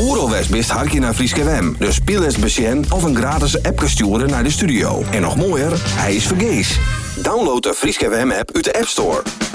Oeralwest best hartje naar Frieske WM. Dus speel eens besjen of een gratis app sturen naar de studio. En nog mooier, hij is vergees. Download de Frieske WM app uit de App Store.